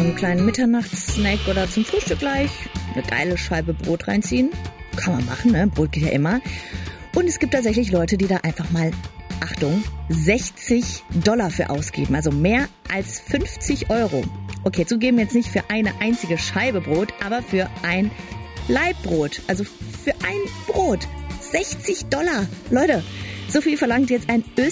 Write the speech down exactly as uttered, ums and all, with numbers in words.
zum kleinen Mitternachtssnack oder zum Frühstück gleich eine geile Scheibe Brot reinziehen. Kann man machen, ne? Brot geht ja immer. Und es gibt tatsächlich Leute, die da einfach mal, Achtung, sechzig Dollar für ausgeben. Also mehr als fünfzig Euro. Okay, zugeben jetzt nicht für eine einzige Scheibe Brot, aber für ein Laibbrot. Also für ein Brot. sechzig Dollar. Leute, so viel verlangt jetzt ein Österreicher